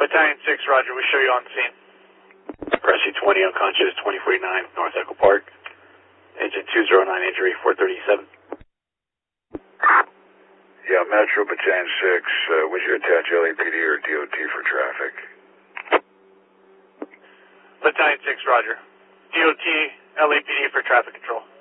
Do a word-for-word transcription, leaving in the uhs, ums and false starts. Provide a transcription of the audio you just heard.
Battalion six, roger, we show you on the scene. Rescue twenty, unconscious, twenty forty-nine, North Echo Park. Engine two oh nine, injury, four thirty-seven. Yeah, Metro Battalion six, uh, would you attach L A P D or D O T for traffic? Battalion six, roger. D O T, L A P D for traffic control.